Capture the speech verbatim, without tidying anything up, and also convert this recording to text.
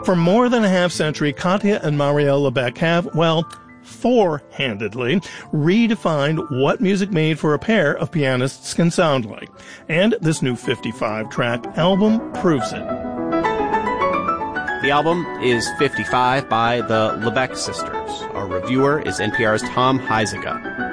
For more than a half century, Katja and Marielle Lebec have, well, four-handedly redefined what music made for a pair of pianists can sound like. And this new fifty-five track album proves it. The album is fifty-five by the Lebec sisters. Our reviewer is N P R's Tom Huizenga.